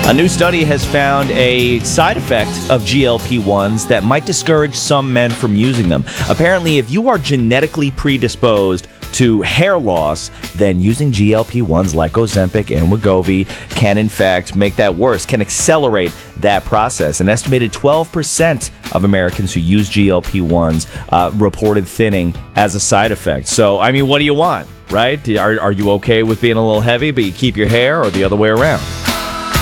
A new study has found a side effect of GLP-1s that might discourage some men from using them. Apparently, if you are genetically predisposed to hair loss, then using GLP-1s like Ozempic and Wegovy can in fact make that worse, can accelerate that process. An estimated 12% of Americans who use GLP-1s reported thinning as a side effect. So, I mean, what do you want, right? Are you okay with being a little heavy, but you keep your hair, or the other way around?